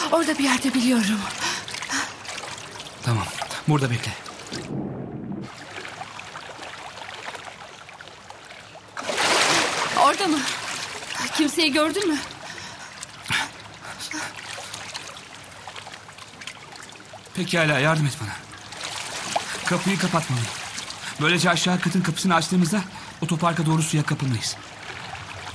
Orada bir yerde biliyorum. Tamam. Burada bekle. Orada mı? Kimseyi gördün mü? Pekala, yardım et bana. Kapıyı kapatmalıyım. Böylece aşağı katın kapısını açtığımızda otoparka doğru suya kapılmayız.